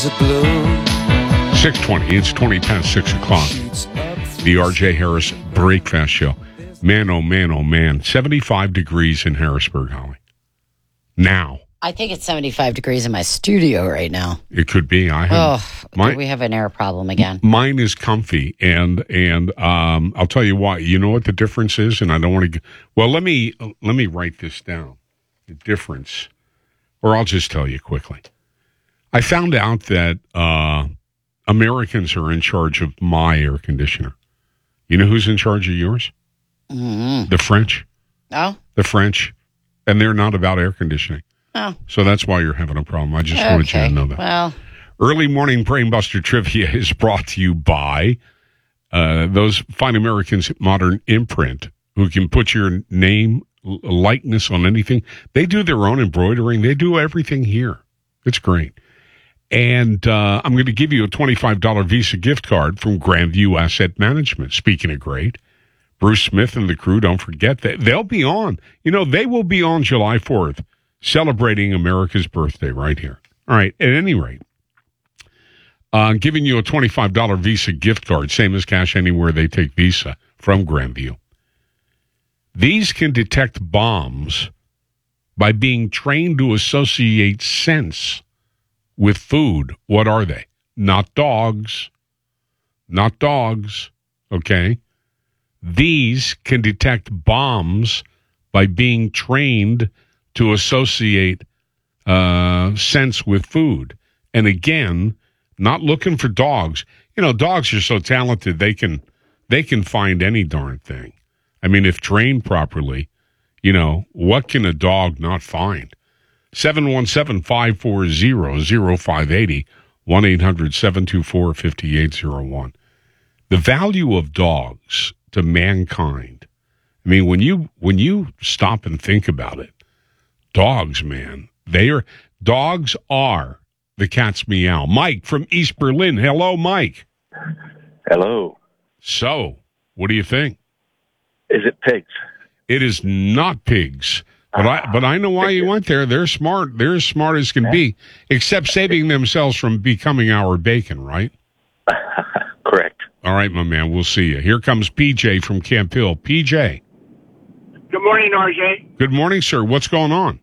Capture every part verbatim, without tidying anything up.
six twenty, it's twenty past six o'clock. The R J Harris Breakfast Show. Man, oh man, oh man. seventy-five degrees in Harrisburg, Holly. Now. I think it's seventy-five degrees in my studio right now. It could be. I have, oh, my, we have an air problem again. Mine is comfy, and and um, I'll tell you why. You know what the difference is, and I don't want to. Well, let me let me write this down. The difference, or I'll just tell you quickly. I found out that uh, Americans are in charge of my air conditioner. You know who's in charge of yours? Mm-hmm. The French. Oh, the French, and they're not about air conditioning. Oh. So that's why you're having a problem. I just okay. wanted you to know that. Well, Early Morning Brainbuster Trivia is brought to you by uh, those fine Americans at Modern Imprint who can put your name, likeness on anything. They do their own embroidering. They do everything here. It's great. And uh, I'm going to give you a twenty-five dollars Visa gift card from Grandview Asset Management. Speaking of great, Bruce Smith and the crew, don't forget that they'll be on. You know, they will be on July fourth. Celebrating America's birthday right here. All right, at any rate, uh, giving you a twenty-five dollars Visa gift card, same as Cash Anywhere they take Visa from Grandview. These can detect bombs by being trained to associate scents with food. What are they? Not dogs. Not dogs, okay? These can detect bombs by being trained to associate uh, scents with food. And again, not looking for dogs. You know, dogs are so talented, they can they can find any darn thing. I mean, if trained properly, you know, what can a dog not find? seven one seven, five four zero, zero five eight zero, one eight hundred, seven two four, five eight zero one. The value of dogs to mankind. I mean, when you when you stop and think about it, dogs, man, they are dogs are the cat's meow. Mike from East Berlin. Hello, Mike. Hello. So, what do you think? Is it pigs? It is not pigs. But I but I know why you went there. They're smart. They're as smart as can be, except saving themselves from becoming our bacon, right? Correct. All right, my man. We'll see you. Here comes P J from Camp Hill. P J. Good morning, R J. Good morning, sir. What's going on?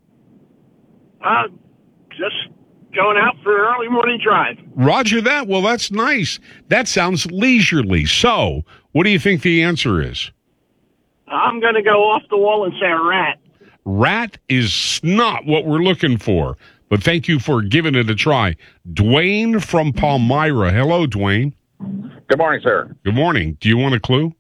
Uh, just going out for an early morning drive. Roger that. Well, that's nice. That sounds leisurely. So, what do you think the answer is? I'm going to go off the wall and say a rat. Rat is not what we're looking for, but thank you for giving it a try. Dwayne from Palmyra. Hello, Dwayne. Good morning, sir. Good morning. Do you want a clue?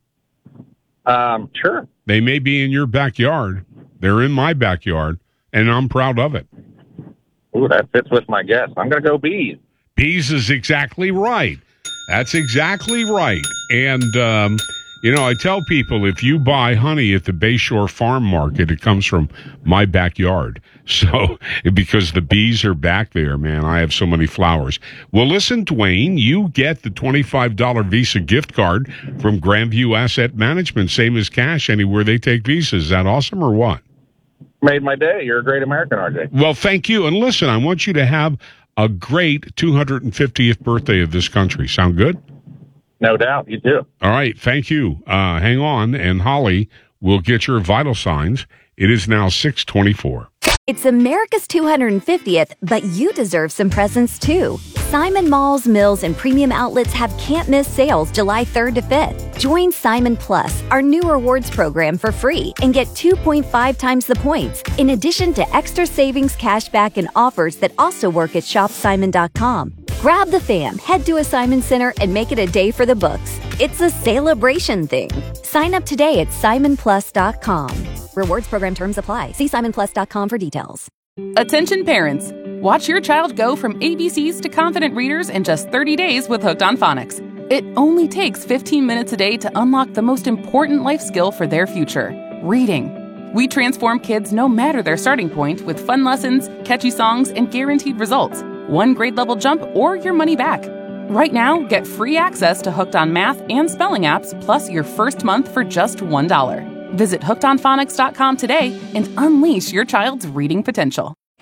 Um, sure. They may be in your backyard. They're in my backyard, and I'm proud of it. Ooh, that fits with my guess. I'm going to go bees. Bees is exactly right. That's exactly right. And, um, you know, I tell people if you buy honey at the Bayshore Farm Market, it comes from my backyard. So, because the bees are back there, man, I have so many flowers. Well, listen, Dwayne, you get the twenty-five dollars Visa gift card from Grandview Asset Management, same as Cash Anywhere they take Visas. Is that awesome or what? Made my day. You're a great American, R J. Well, thank you. And listen, I want you to have a great two hundred fiftieth birthday of this country. Sound good? No doubt. You too. All right. Thank you. Uh, hang on, and Holly will get your vital signs. It is now six twenty-four. It's America's two hundred fiftieth, but you deserve some presents too. Simon Malls, Mills, and Premium Outlets have can't-miss sales July third to fifth. Join Simon Plus, our new rewards program, for free and get two point five times the points, in addition to extra savings, cashback, and offers that also work at shop simon dot com. Grab the fam, head to a Simon Center, and make it a day for the books. It's a celebration thing. Sign up today at simon plus dot com. Rewards program terms apply. See simon plus dot com for details. Attention parents. Watch your child go from A B Cs to confident readers in just thirty days with Hooked on Phonics. It only takes fifteen minutes a day to unlock the most important life skill for their future, reading. We transform kids no matter their starting point with fun lessons, catchy songs, and guaranteed results. One grade level jump or your money back. Right now, get free access to Hooked on Math and Spelling apps, plus your first month for just one dollar. Visit hooked on phonics dot com today and unleash your child's reading potential.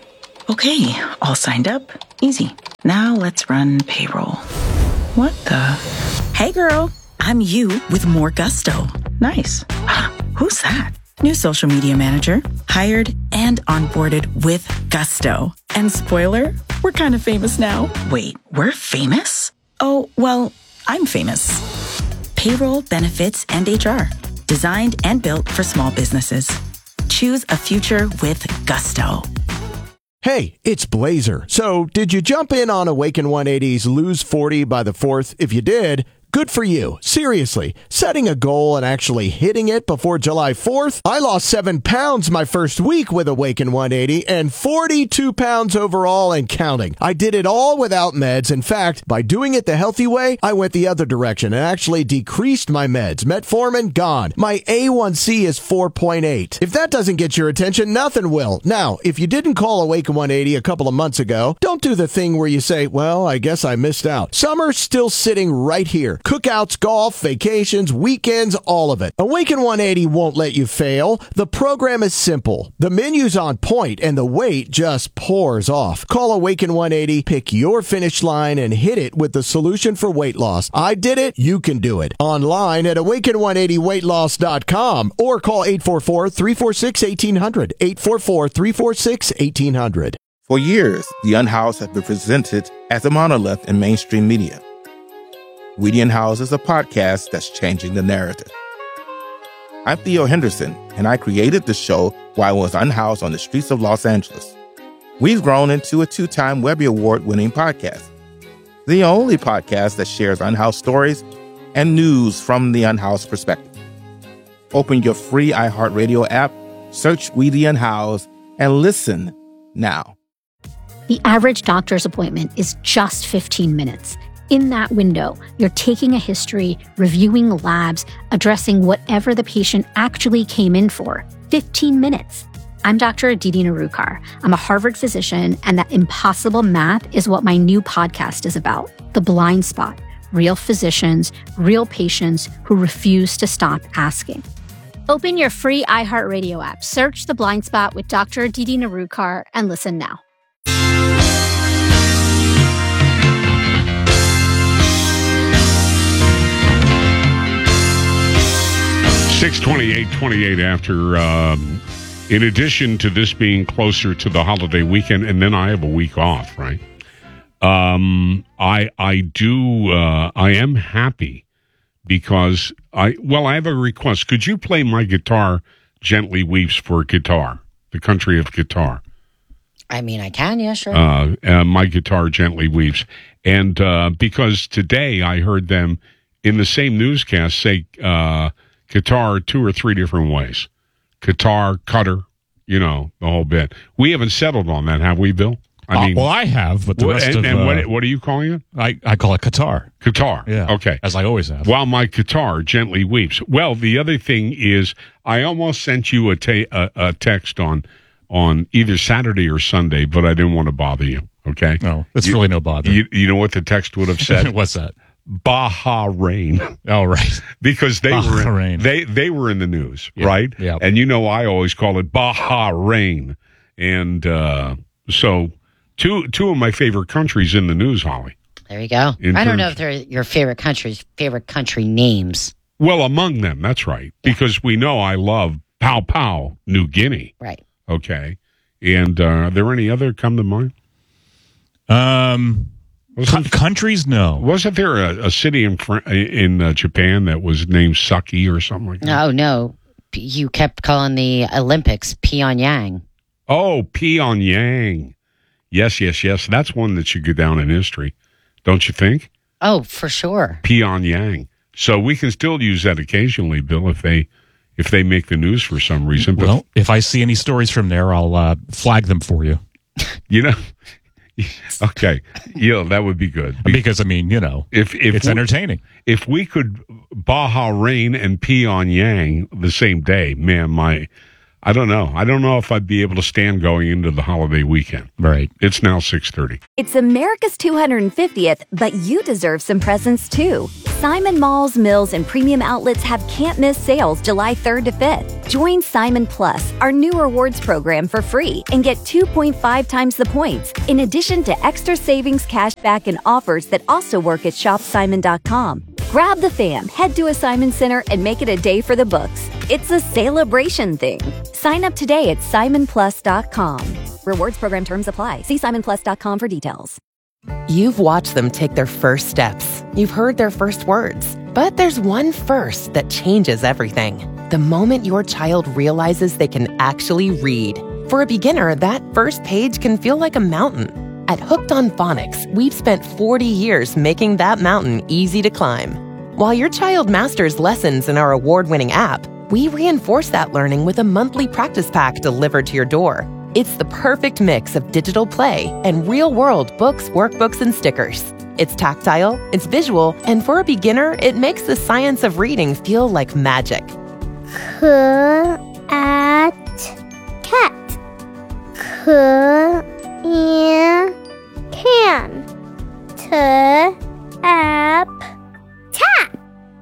Okay, all signed up. Easy. Now let's run payroll. What the? Hey girl, I'm you with more gusto. Nice. Who's that? New social media manager. Hired and onboarded with gusto. And spoiler, we're kind of famous now. Wait, we're famous? Oh, well, I'm famous. Payroll, benefits, and H R. Designed and built for small businesses. Choose a future with gusto. Hey, it's Blazer. So, did you jump in on Awaken one eighty's Lose forty by the fourth? If you did, good for you. Seriously, setting a goal and actually hitting it before July fourth? I lost seven pounds my first week with Awaken one eighty and forty-two pounds overall and counting. I did it all without meds. In fact, by doing it the healthy way, I went the other direction and actually decreased my meds. Metformin, gone. My A one C is four point eight. If that doesn't get your attention, nothing will. Now, if you didn't call Awaken one eighty a couple of months ago, don't do the thing where you say, well, I guess I missed out. Summer's still sitting right here. Cookouts, golf, vacations, weekends, all of it. Awaken one eighty won't let you fail. The program is simple. The menu's on point and the weight just pours off. Call Awaken one eighty, pick your finish line, and hit it with the solution for weight loss. I did it. You can do it. Online at awaken one eighty weight loss dot com or call eight four four, three four six, one eight zero zero, eight four four, three four six, one eight zero zero. For years, The Unhoused has been presented as a monolith in mainstream media. We the Unhoused is a podcast that's changing the narrative. I'm Theo Henderson, and I created the show while I was unhoused on the streets of Los Angeles. We've grown into a two-time Webby Award-winning podcast, the only podcast that shares unhoused stories and news from the unhoused perspective. Open your free iHeartRadio app, search We the Unhoused, and listen now. The average doctor's appointment is just fifteen minutes. In that window, you're taking a history, reviewing labs, addressing whatever the patient actually came in for. fifteen minutes. I'm Doctor Aditi Narukar. I'm a Harvard physician, and that impossible math is what my new podcast is about. The Blind Spot. Real physicians, real patients who refuse to stop asking. Open your free iHeartRadio app, search The Blind Spot with Doctor Aditi Narukar, and listen now. six twenty-eight, twenty-eight after, um, in addition to this being closer to the holiday weekend, and then I have a week off, right? Um, I, I do, uh, I am happy because I, well, I have a request. Could you play My Guitar Gently Weeps for Guitar, the country of guitar? I mean, I can, yeah, sure. Uh, uh, My Guitar Gently Weeps. And, uh, because today I heard them in the same newscast say, uh, guitar two or three different ways. Guitar, cutter, you know, the whole bit. We haven't settled on that, have we, Bill? I uh, mean, well, I have, but the rest and, of... And uh, what, what are you calling it? I, I call it guitar. Guitar. Yeah. Okay. As I always have. While my guitar gently weeps. Well, the other thing is I almost sent you a, ta- a, a text on on either Saturday or Sunday, but I didn't want to bother you, okay? No, it's you, really no bother. You, you know what the text would have said? What's that? Baja rain. Oh, right. Because they Baja were in, rain. they they were in the news, yeah, right? Yeah. And you know I always call it Baja rain. And uh, so two two of my favorite countries in the news, Holly. There you go. In I don't terms- know if they're your favorite countries, favorite country names. Well, among them, that's right. Yeah. Because we know I love Pow Pow, New Guinea. Right. Okay. And uh, are there any other come to mind? Um... Co- countries, no. Wasn't there a, a city in Fr- in uh, Japan that was named Sucky or something like that? No, no. You kept calling the Olympics Pyongyang. Oh, Pyongyang. Yes, yes, yes. That's one that should go down in history, don't you think? Oh, for sure. Pyongyang. So we can still use that occasionally, Bill, if they if they make the news for some reason. But, well, if I see any stories from there, I'll uh, flag them for you. You know. Okay, yeah, that would be good. Be- because I mean, you know, if, if it's we, entertaining. If we could Baja rain and Pyongyang the same day, man, my, I don't know. I don't know if I'd be able to stand going into the holiday weekend. Right. It's now six thirty. It's America's two hundred fiftieth, but you deserve some presents too. Simon Malls, Mills, and Premium Outlets have can't-miss sales July third to fifth. Join Simon Plus, our new rewards program, for free and get two point five times the points, in addition to extra savings, cash back, and offers that also work at shop simon dot com. Grab the fam, head to a Simon Center, and make it a day for the books. It's a celebration thing. Sign up today at simon plus dot com. Rewards program terms apply. See simon plus dot com for details. You've watched them take their first steps. You've heard their first words. But there's one first that changes everything. The moment your child realizes they can actually read. For a beginner, that first page can feel like a mountain. At Hooked on Phonics, we've spent forty years making that mountain easy to climb. While your child masters lessons in our award-winning app, we reinforce that learning with a monthly practice pack delivered to your door. It's the perfect mix of digital play and real-world books, workbooks, and stickers. It's tactile, it's visual, and for a beginner, it makes the science of reading feel like magic. Cat. Cat. Can. Tap. Tap.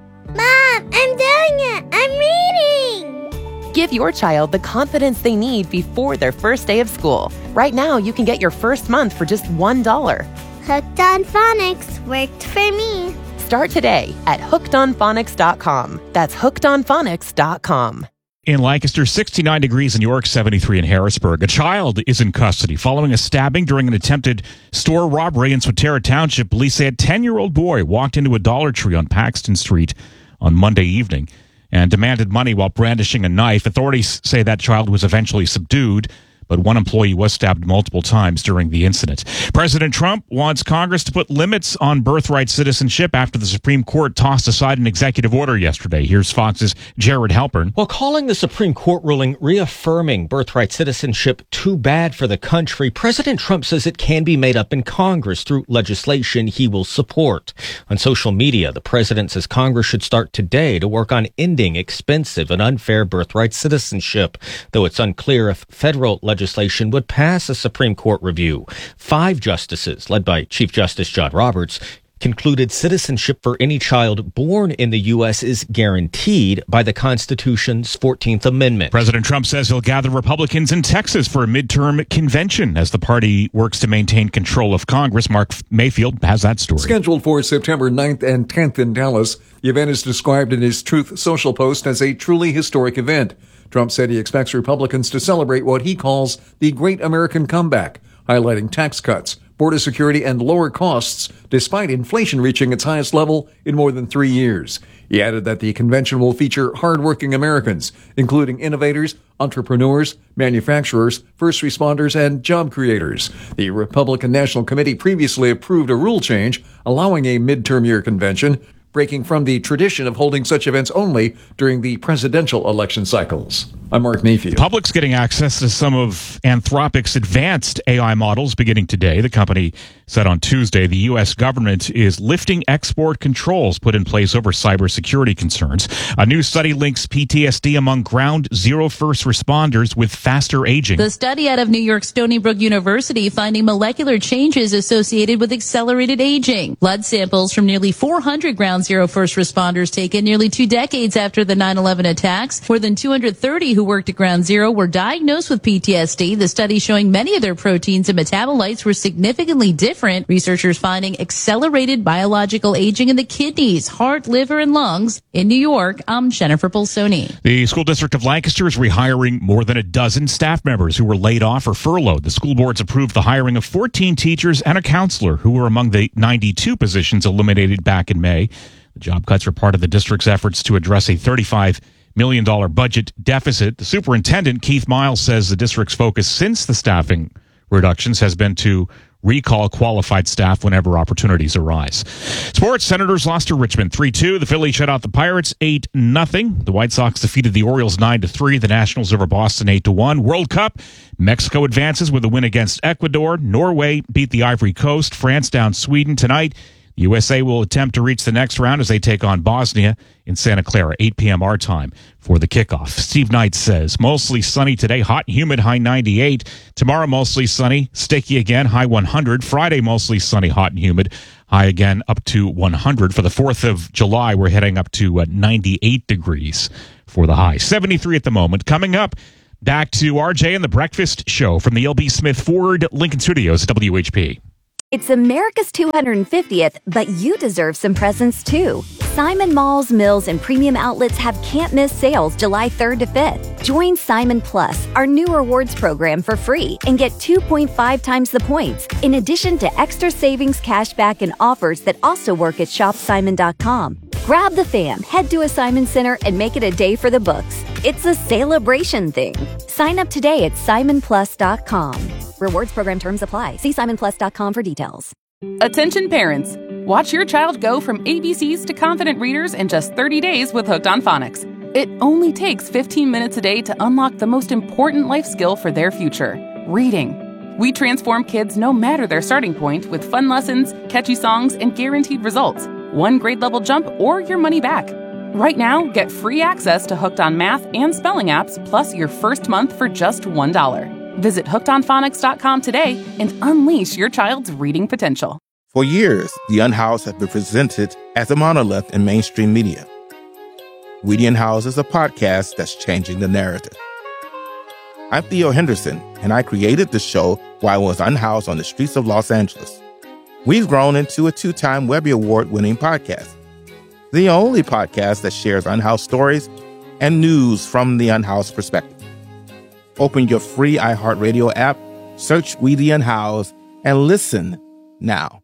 Mom, I'm doing it. I'm reading. Give your child the confidence they need before their first day of school. Right now, you can get your first month for just one dollar. Hooked on Phonics worked for me. Start today at hooked on phonics dot com. That's hooked on phonics dot com. In Lancaster, sixty-nine degrees in York, seventy-three in Harrisburg. A child is in custody following a stabbing during an attempted store robbery in Swatara Township. Police say a ten-year-old boy walked into a Dollar Tree on Paxton Street on Monday evening and demanded money while brandishing a knife. Authorities say that child was eventually subdued, but one employee was stabbed multiple times during the incident. President Trump wants Congress to put limits on birthright citizenship after the Supreme Court tossed aside an executive order yesterday. Here's Fox's Jared Halpern. While calling the Supreme Court ruling reaffirming birthright citizenship too bad for the country, President Trump says it can be made up in Congress through legislation he will support. On social media, the president says Congress should start today to work on ending expensive and unfair birthright citizenship, though it's unclear if federal legislation legislation would pass a Supreme Court review. Five justices, led by Chief Justice John Roberts, concluded citizenship for any child born in the U S is guaranteed by the Constitution's fourteenth Amendment. President Trump says he'll gather Republicans in Texas for a midterm convention as the party works to maintain control of Congress. Mark Mayfield has that story. Scheduled for September ninth and tenth in Dallas, the event is described in his Truth Social post as a truly historic event. Trump said he expects Republicans to celebrate what he calls the Great American Comeback, highlighting tax cuts, border security, and lower costs, despite inflation reaching its highest level in more than three years. He added that the convention will feature hardworking Americans, including innovators, entrepreneurs, manufacturers, first responders, and job creators. The Republican National Committee previously approved a rule change allowing a midterm year convention, breaking from the tradition of holding such events only during the presidential election cycles. I'm Mark Mayfield. The public's getting access to some of Anthropic's advanced A I models beginning today. The company said on Tuesday the U S government is lifting export controls put in place over cybersecurity concerns. A new study links P T S D among ground zero first responders with faster aging. The study out of New York's Stony Brook University finding molecular changes associated with accelerated aging. Blood samples from nearly four hundred ground zero first responders taken nearly two decades after the nine eleven attacks. More than two hundred thirty who worked at Ground Zero were diagnosed with P T S D. The study showing many of their proteins and metabolites were significantly different. Researchers finding accelerated biological aging in the kidneys, heart, liver, and lungs. In New York, I'm Jennifer Bolsoni. The School District of Lancaster is rehiring more than a dozen staff members who were laid off or furloughed. The school boards approved the hiring of fourteen teachers and a counselor who were among the ninety-two positions eliminated back in May. The job cuts are part of the district's efforts to address a thirty-five million dollars budget deficit. The superintendent, Keith Miles, says the district's focus since the staffing reductions has been to recall qualified staff whenever opportunities arise. Sports, Senators lost to Richmond three two. The Phillies shut out the Pirates eight nothing. The White Sox defeated the Orioles nine to three. The Nationals over Boston eight to one. World Cup, Mexico advances with a win against Ecuador. Norway beat the Ivory Coast. France down Sweden tonight. The U S A will attempt to reach the next round as they take on Bosnia in Santa Clara, eight p.m. our time for the kickoff. Steve Knight says, mostly sunny today, hot and humid, high ninety-eight. Tomorrow, mostly sunny, sticky again, high one hundred. Friday, mostly sunny, hot and humid, High again up to one hundred. For the fourth of July, we're heading up to uh, ninety-eight degrees for the high. seventy-three at the moment. Coming up, back to R J and the Breakfast Show from the L B Smith Ford Lincoln Studios at W H P. It's America's two hundred fiftieth, but you deserve some presents too. Simon Malls, Mills, and Premium Outlets have can't-miss sales July third to fifth. Join Simon Plus, our new rewards program, for free and get two point five times the points, in addition to extra savings, cashback, and offers that also work at shop simon dot com. Grab the fam, head to a Simon Center, and make it a day for the books. It's a celebration thing. Sign up today at simon plus dot com. Rewards program terms apply. See simon plus dot com for details. Attention parents. Watch your child go from A B Cs to confident readers in just thirty days with Hooked on Phonics. It only takes fifteen minutes a day to unlock the most important life skill for their future, reading. We transform kids no matter their starting point with fun lessons, catchy songs, and guaranteed results. One grade level jump or your money back. Right now, get free access to Hooked on Math and Spelling apps, plus your first month for just one dollar. Visit hooked on phonics dot com today and unleash your child's reading potential. For years, the Unhoused have been presented as a monolith in mainstream media. Weedy and House is a podcast that's changing the narrative. I'm Theo Henderson, and I created the show while I was unhoused on the streets of Los Angeles. We've grown into a two-time Webby Award-winning podcast, the only podcast that shares unhoused stories and news from the unhoused perspective. Open your free iHeartRadio app, search Weedy and House, and listen now.